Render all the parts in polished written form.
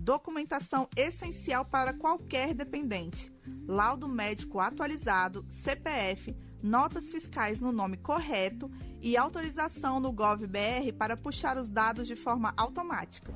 documentação essencial para qualquer dependente, laudo médico atualizado, CPF, notas fiscais no nome correto e autorização no Gov.br para puxar os dados de forma automática.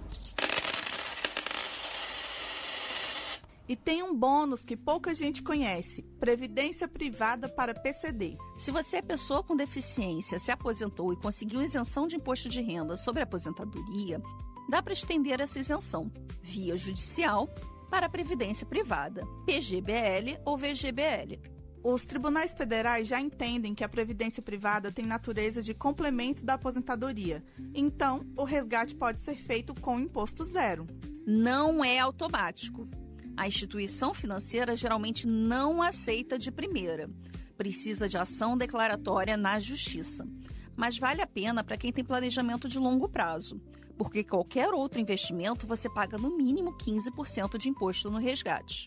E tem um bônus que pouca gente conhece, previdência privada para PCD. Se você é pessoa com deficiência, se aposentou e conseguiu isenção de imposto de renda sobre a aposentadoria, dá para estender essa isenção, via judicial, para a previdência privada, PGBL ou VGBL. Os tribunais federais já entendem que a previdência privada tem natureza de complemento da aposentadoria, então o resgate pode ser feito com imposto zero. Não é automático. A instituição financeira geralmente não aceita de primeira. Precisa de ação declaratória na Justiça. Mas vale a pena para quem tem planejamento de longo prazo, porque qualquer outro investimento você paga no mínimo 15% de imposto no resgate.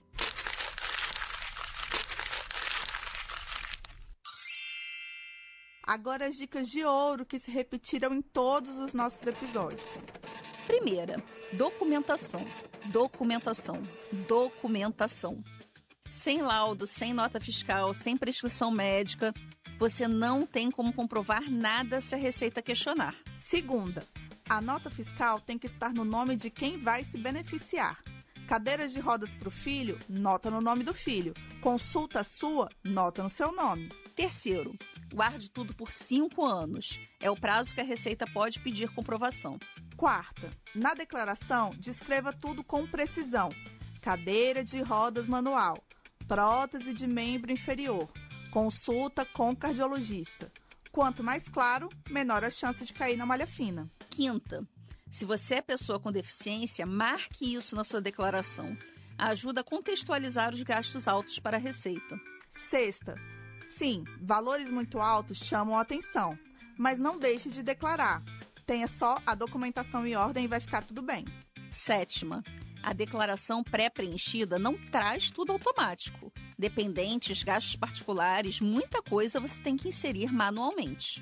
Agora as dicas de ouro que se repetiram em todos os nossos episódios. Primeira, documentação. Documentação. Documentação. Sem laudo, sem nota fiscal, sem prescrição médica, você não tem como comprovar nada se a Receita questionar. Segunda, a nota fiscal tem que estar no nome de quem vai se beneficiar. Cadeiras de rodas para o filho, nota no nome do filho. Consulta sua, nota no seu nome. Terceiro, guarde tudo por 5 anos. É o prazo que a Receita pode pedir comprovação. Quarta, na declaração, descreva tudo com precisão. Cadeira de rodas manual, prótese de membro inferior, consulta com cardiologista. Quanto mais claro, menor a chance de cair na malha fina. Quinta, se você é pessoa com deficiência, marque isso na sua declaração. Ajuda a contextualizar os gastos altos para a Receita. Sexta, sim, valores muito altos chamam a atenção, mas não deixe de declarar. Tenha só a documentação em ordem e vai ficar tudo bem. Sétima, a declaração pré-preenchida não traz tudo automático. Dependentes, gastos particulares, muita coisa você tem que inserir manualmente.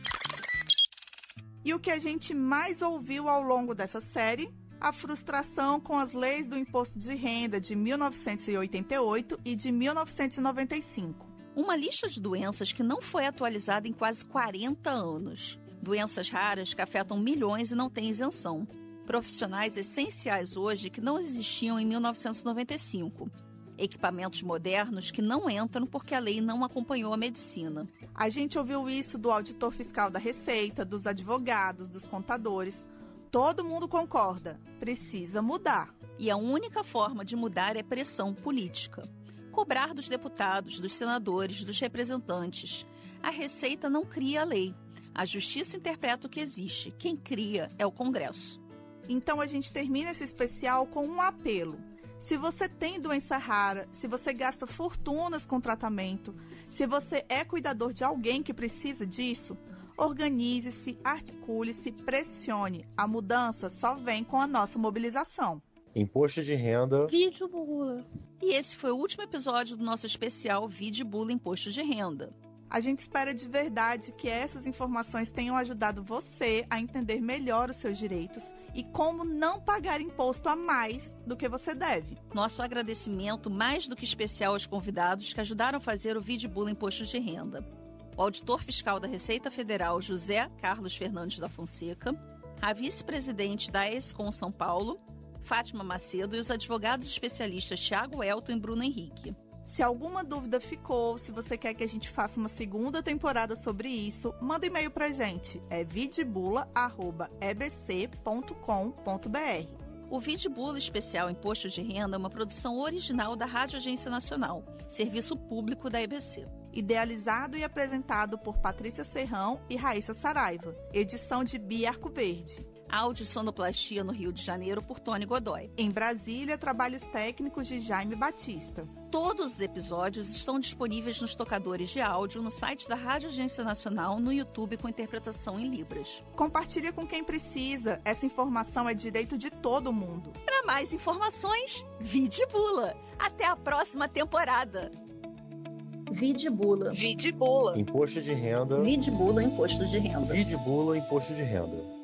E o que a gente mais ouviu ao longo dessa série? A frustração com as leis do imposto de renda de 1988 e de 1995. Uma lista de doenças que não foi atualizada em quase 40 anos. Doenças raras que afetam milhões e não têm isenção. Profissionais essenciais hoje que não existiam em 1995. Equipamentos modernos que não entram porque a lei não acompanhou a medicina. A gente ouviu isso do auditor fiscal da Receita, dos advogados, dos contadores. Todo mundo concorda, precisa mudar. E a única forma de mudar é pressão política. Cobrar dos deputados, dos senadores, dos representantes. A Receita não cria a lei. A Justiça interpreta o que existe. Quem cria é o Congresso. Então a gente termina esse especial com um apelo. Se você tem doença rara, se você gasta fortunas com tratamento, se você é cuidador de alguém que precisa disso, organize-se, articule-se, pressione. A mudança só vem com a nossa mobilização. Imposto de renda. Vídeo bula. E esse foi o último episódio do nosso especial Vídeo Bula Imposto de Renda. A gente espera de verdade que essas informações tenham ajudado você a entender melhor os seus direitos e como não pagar imposto a mais do que você deve. Nosso agradecimento mais do que especial aos convidados que ajudaram a fazer o Vídeo Bula Imposto de Renda. O auditor fiscal da Receita Federal, José Carlos Fernandes da Fonseca, a vice-presidente da ESCOM São Paulo, Fátima Macedo, e os advogados especialistas Thiago Elton e Bruno Henrique. Se alguma dúvida ficou, se você quer que a gente faça uma segunda temporada sobre isso, manda e-mail pra gente. É vidbula@ebc.com.br. O Vídeo Bula Especial Imposto de Renda é uma produção original da Rádio Agência Nacional, serviço público da EBC. Idealizado e apresentado por Patrícia Serrão e Raíssa Saraiva. Edição de Bia Arcoverde. Áudio e sonoplastia no Rio de Janeiro por Tony Godoy. Em Brasília, trabalhos técnicos de Jaime Batista. Todos os episódios estão disponíveis nos tocadores de áudio, no site da Rádio Agência Nacional, no YouTube com interpretação em Libras. Compartilha com quem precisa. Essa informação é direito de todo mundo. Para mais informações, Vídeo Bula. Até a próxima temporada. Vídeo bula. Imposto de renda. Vídeo bula imposto de renda. Vídeo bula imposto de renda.